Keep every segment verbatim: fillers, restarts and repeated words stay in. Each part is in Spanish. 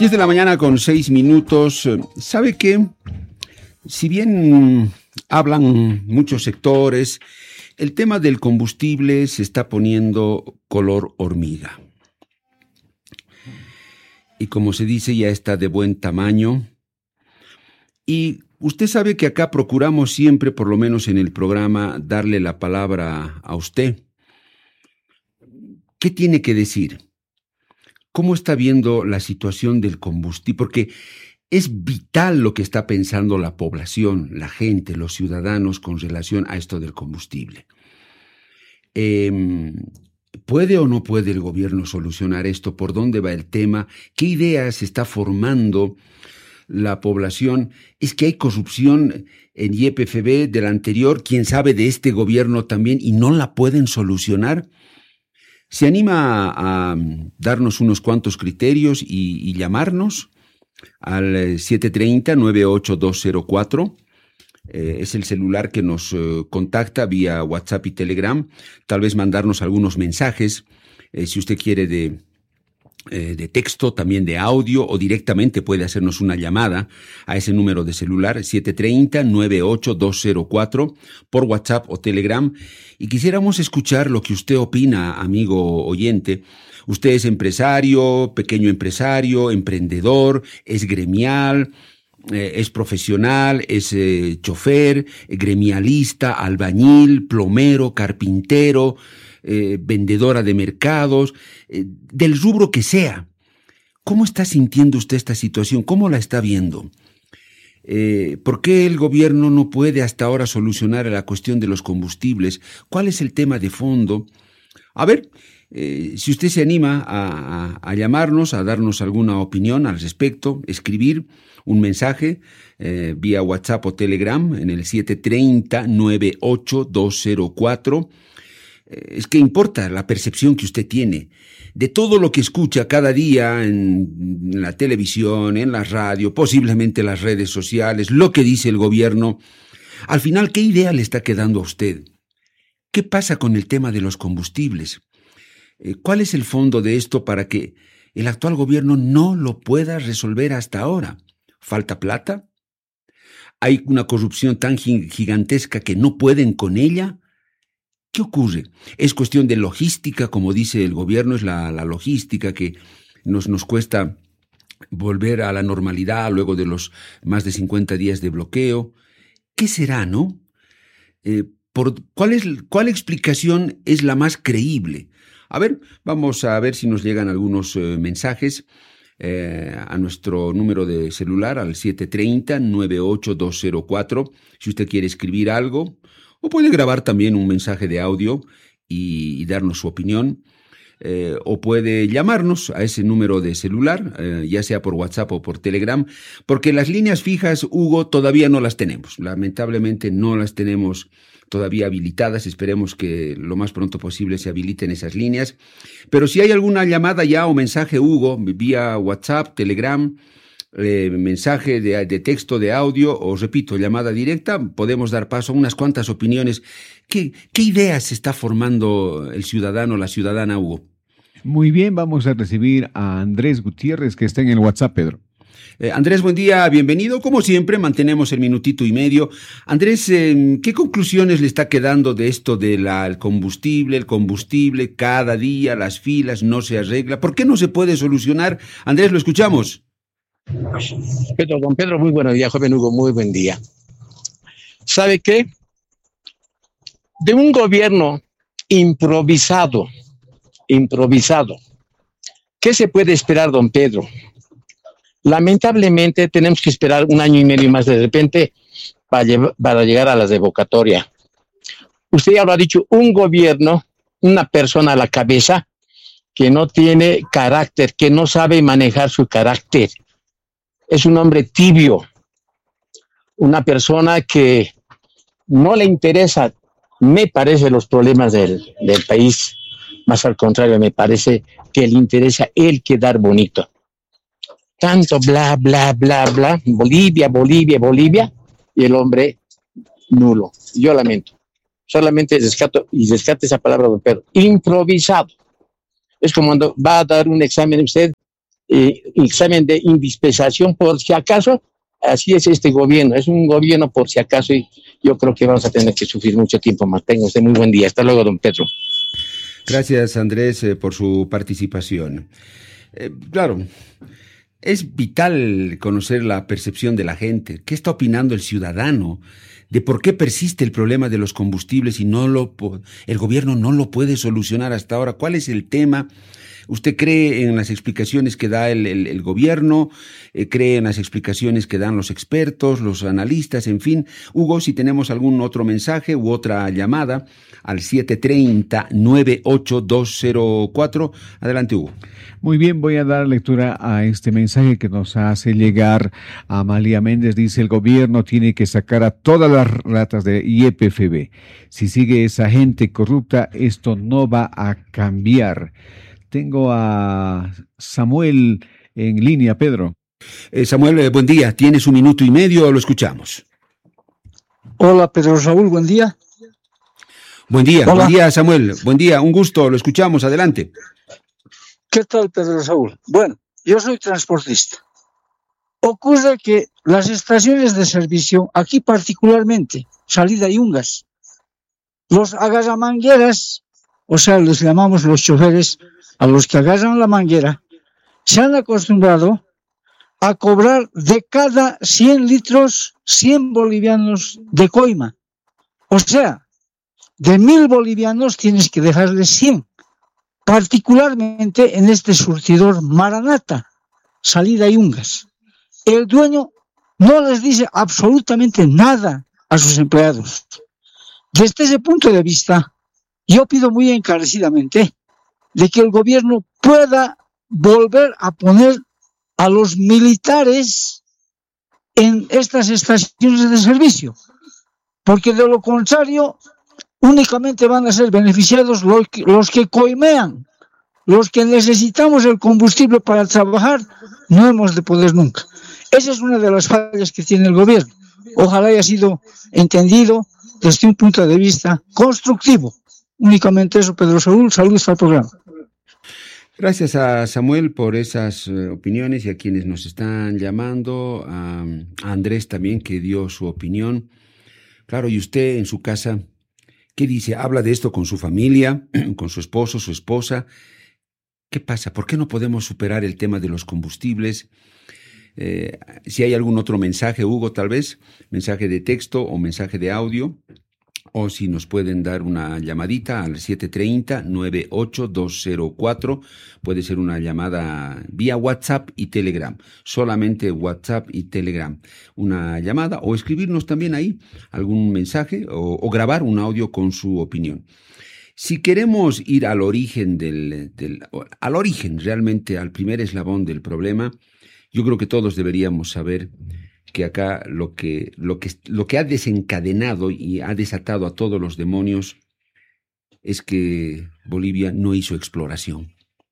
diez de la mañana con seis minutos. ¿Sabe qué? Si bien hablan muchos sectores, el tema del combustible se está poniendo color hormiga. Y como se dice, ya está de buen tamaño. Y usted sabe que acá procuramos siempre, por lo menos en el programa, darle la palabra a usted. ¿Qué tiene que decir? ¿Cómo está viendo la situación del combustible? Porque es vital lo que está pensando la población, la gente, los ciudadanos con relación a esto del combustible. Eh, ¿Puede o no puede el gobierno solucionar esto? ¿Por dónde va el tema? ¿Qué ideas está formando la población? Es que hay corrupción en Y P F B del anterior, quién sabe de este gobierno también, y no la pueden solucionar. ¿Se anima a, a darnos unos cuantos criterios y, y llamarnos al siete tres cero, nueve ocho dos cero cuatro? Eh, es el celular que nos eh, contacta vía WhatsApp y Telegram. Tal vez mandarnos algunos mensajes, eh, si usted quiere, de, eh, de texto, también de audio, o directamente puede hacernos una llamada a ese número de celular, siete tres cero, nueve ocho dos cero cuatro, por WhatsApp o Telegram. Y quisiéramos escuchar lo que usted opina, amigo oyente. Usted es empresario, pequeño empresario, emprendedor, es gremial, eh, es profesional, es eh, chofer, eh, gremialista, albañil, plomero, carpintero, eh, vendedora de mercados, eh, del rubro que sea. ¿Cómo está sintiendo usted esta situación? ¿Cómo la está viendo? Eh, ¿Por qué el gobierno no puede hasta ahora solucionar la cuestión de los combustibles? ¿Cuál es el tema de fondo? A ver, eh, si usted se anima a, a, a llamarnos, a darnos alguna opinión al respecto, escribir un mensaje eh, vía WhatsApp o Telegram en el siete tres cero, nueve ocho dos cero cuatro. Eh, es que importa la percepción que usted tiene de todo lo que escucha cada día en la televisión, en la radio, posiblemente en las redes sociales, lo que dice el gobierno. Al final, ¿qué idea le está quedando a usted? ¿Qué pasa con el tema de los combustibles? Eh, ¿Cuál es el fondo de esto para que el actual gobierno no lo pueda resolver hasta ahora? ¿Falta plata? ¿Hay una corrupción tan gigantesca que no pueden con ella? ¿Qué ocurre? ¿Es cuestión de logística, como dice el gobierno? ¿Es la, la logística que nos, nos cuesta volver a la normalidad luego de los más de cincuenta días de bloqueo? ¿Qué será, no? Eh, por, ¿cuál, es, ¿Cuál explicación es la más creíble? A ver, vamos a ver si nos llegan algunos eh, mensajes eh, a nuestro número de celular, al siete tres cero, nueve ocho dos cero cuatro, si usted quiere escribir algo. O puede grabar también un mensaje de audio y, y darnos su opinión. Eh, o puede llamarnos a ese número de celular, eh, ya sea por WhatsApp o por Telegram, porque las líneas fijas, Hugo, todavía no las tenemos. Lamentablemente no las tenemos todavía habilitadas. Esperemos que lo más pronto posible se habiliten esas líneas. Pero si hay alguna llamada ya o mensaje, Hugo, vía WhatsApp, Telegram, Eh, mensaje de, de texto, de audio, o repito, llamada directa, podemos dar paso a unas cuantas opiniones. ¿Qué, qué ideas se está formando el ciudadano, la ciudadana, Hugo? Muy bien, vamos a recibir a Andrés Gutiérrez, que está en el WhatsApp, Pedro. Eh, Andrés, buen día, bienvenido. Como siempre, mantenemos el minutito y medio. Andrés, eh, ¿qué conclusiones le está quedando de esto del combustible, el combustible, cada día, las filas, no se arregla? ¿Por qué no se puede solucionar? Andrés, lo escuchamos. Pedro, don Pedro, muy buenos días, joven Hugo, muy buen día. ¿Sabe qué? De un gobierno improvisado, improvisado, ¿qué se puede esperar, don Pedro? Lamentablemente tenemos que esperar un año y medio más de repente para, llevar, para llegar a la revocatoria. Usted ya lo ha dicho, un gobierno, una persona a la cabeza que no tiene carácter, que no sabe manejar su carácter. Es un hombre tibio, una persona que no le interesa, me parece, los problemas del, del país, más al contrario, me parece que le interesa él quedar bonito. Tanto bla, bla, bla, bla, Bolivia, Bolivia, Bolivia, y el hombre nulo. Yo lamento. Solamente rescato, y rescate esa palabra, don Pedro, improvisado. Es como cuando va a dar un examen usted eh, examen de indispensación por si acaso. Así es este gobierno, es un gobierno por si acaso y yo creo que vamos a tener que sufrir mucho tiempo más. Tenga usted muy buen día. Hasta luego, don Pedro. Gracias, Andrés, eh, por su participación. Eh, claro, es vital conocer la percepción de la gente. ¿Qué está opinando el ciudadano? ¿De por qué persiste el problema de los combustibles y no lo el gobierno no lo puede solucionar hasta ahora? ¿Cuál es el tema? ¿Usted cree en las explicaciones que da el, el, el gobierno? Eh, ¿Cree en las explicaciones que dan los expertos, los analistas, en fin? Hugo, si tenemos algún otro mensaje u otra llamada al siete tres cero, nueve ocho dos cero cuatro. Adelante, Hugo. Muy bien, voy a dar lectura a este mensaje que nos hace llegar a Amalia Méndez. Dice, el gobierno tiene que sacar a todas las ratas de Y P F B. Si sigue esa gente corrupta, esto no va a cambiar. Tengo a Samuel en línea, Pedro. Eh, Samuel, eh, buen día. ¿Tienes un minuto y medio o lo escuchamos? Hola, Pedro Saúl, buen día. Buen día, Hola. Buen día, Samuel. Buen día, un gusto, lo escuchamos. Adelante. ¿Qué tal, Pedro Saúl? Bueno, yo soy transportista. Ocurre que las estaciones de servicio, aquí particularmente, salida y Yungas, los agarramangueras, o sea, les llamamos los choferes, a los que agarran la manguera, se han acostumbrado a cobrar de cada cien litros, cien bolivianos de coima. O sea, de mil bolivianos tienes que dejarles cien. Particularmente en este surtidor Maranata, salida Yungas. El dueño no les dice absolutamente nada a sus empleados. Desde ese punto de vista, yo pido muy encarecidamente de que el gobierno pueda volver a poner a los militares en estas estaciones de servicio, porque de lo contrario únicamente van a ser beneficiados los que, los que coimean. Los que necesitamos el combustible para trabajar no hemos de poder nunca. Esa es una de las fallas que tiene el gobierno. Ojalá haya sido entendido desde un punto de vista constructivo. Únicamente eso, Pedro Saúl. Saludos al programa. Gracias a Samuel por esas uh, opiniones y a quienes nos están llamando, a, a Andrés también que dio su opinión. Claro, y usted en su casa, ¿qué dice? ¿Habla de esto con su familia, con su esposo, su esposa? ¿Qué pasa? ¿Por qué no podemos superar el tema de los combustibles? Eh, si hay algún otro mensaje, Hugo, tal vez, mensaje de texto o mensaje de audio, o si nos pueden dar una llamadita al siete tres cero, nueve ocho dos cero cuatro, puede ser una llamada vía WhatsApp y Telegram, solamente WhatsApp y Telegram, una llamada o escribirnos también ahí algún mensaje o, o grabar un audio con su opinión. Si queremos ir al origen del, del, al origen realmente, al primer eslabón del problema, yo creo que todos deberíamos saber que acá lo que, lo que, lo que ha desencadenado y ha desatado a todos los demonios es que Bolivia no hizo exploración.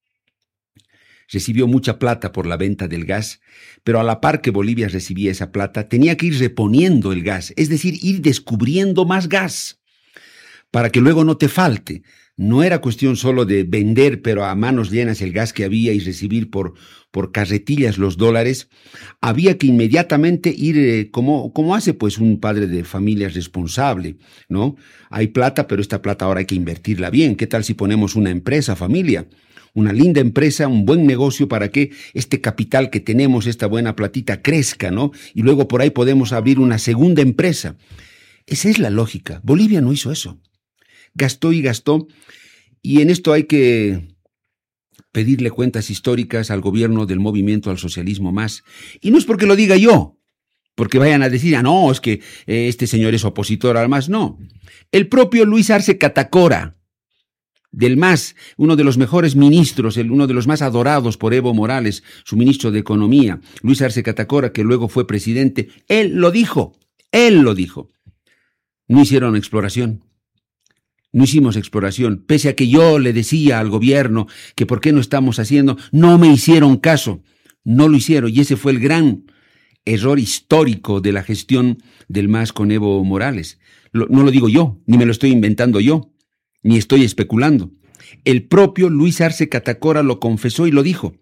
Recibió mucha plata por la venta del gas, pero a la par que Bolivia recibía esa plata, tenía que ir reponiendo el gas, es decir, ir descubriendo más gas, para que luego no te falte. No era cuestión solo de vender, pero a manos llenas el gas que había y recibir por, por carretillas los dólares. Había que inmediatamente ir, eh, como, como hace pues un padre de familia responsable, ¿no? Hay plata, pero esta plata ahora hay que invertirla bien. ¿Qué tal si ponemos una empresa, familia? Una linda empresa, un buen negocio para que este capital que tenemos, esta buena platita, crezca, ¿no? Y luego por ahí podemos abrir una segunda empresa. Esa es la lógica. Bolivia no hizo eso. Gastó y gastó, y en esto hay que pedirle cuentas históricas al gobierno del movimiento al socialismo más. Y no es porque lo diga yo, porque vayan a decir, ah, no, es que eh, este señor es opositor al MAS. No, el propio Luis Arce Catacora, del MAS, uno de los mejores ministros, el, uno de los más adorados por Evo Morales, su ministro de Economía, Luis Arce Catacora, que luego fue presidente, él lo dijo, él lo dijo. No hicieron exploración. No hicimos exploración, pese a que yo le decía al gobierno que por qué no estamos haciendo, no me hicieron caso, no lo hicieron, y ese fue el gran error histórico de la gestión del MAS con Evo Morales. Lo, no lo digo yo, ni me lo estoy inventando yo, ni estoy especulando. El propio Luis Arce Catacora lo confesó y lo dijo.